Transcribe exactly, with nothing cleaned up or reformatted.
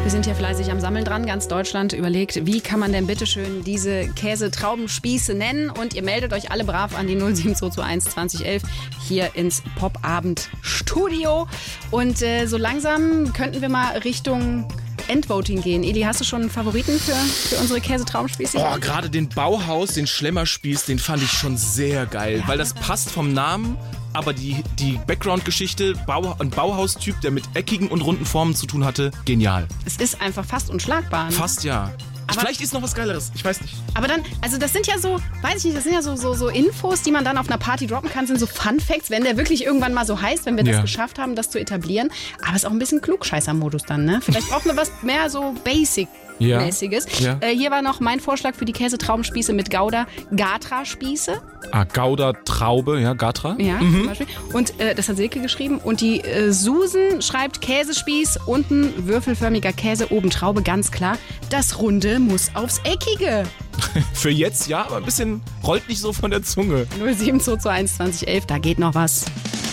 Wir sind hier fleißig am Sammeln dran. Ganz Deutschland überlegt, wie kann man denn bitteschön diese Käsetraubenspieße nennen? Und ihr meldet euch alle brav an die null sieben zwei zwei eins zwanzig elf hier ins Popabend-Studio. Und äh, so langsam könnten wir mal Richtung Endvoting gehen. Eli, hast du schon einen Favoriten für, für unsere Käsetraubenspieße? Oh, gerade den Bauhaus, den Schlemmerspieß, den fand ich schon sehr geil. Ja, weil das passt vom Namen, aber die, die Background-Geschichte, Bau, ein Bauhaustyp, der mit eckigen und runden Formen zu tun hatte, genial. Es ist einfach fast unschlagbar. Ne? Fast, ja. Aber vielleicht ist noch was Geileres, ich weiß nicht. Aber dann, also das sind ja so, weiß ich nicht, das sind ja so, so, so Infos, die man dann auf einer Party droppen kann, sind so Fun Facts, wenn der wirklich irgendwann mal so heißt, wenn wir das Ja. geschafft haben, das zu etablieren. Aber es ist auch ein bisschen Klugscheißer-Modus dann, ne? Vielleicht brauchen wir was mehr so Basic-mäßiges. Ja. Ja. Äh, hier war noch mein Vorschlag für die Käsetraubenspieße mit Gouda, Gatra-Spieße. Ah, Gouda, Traube, ja, Gatra. Ja, zum Beispiel. Und äh, das hat Silke geschrieben. Und die äh, Susan schreibt Käsespieß, unten würfelförmiger Käse, oben Traube, ganz klar. Das Runde muss aufs Eckige. Für jetzt ja, aber ein bisschen rollt nicht so von der Zunge. null sieben zwei zwei eins zwanzig elf, da geht noch was.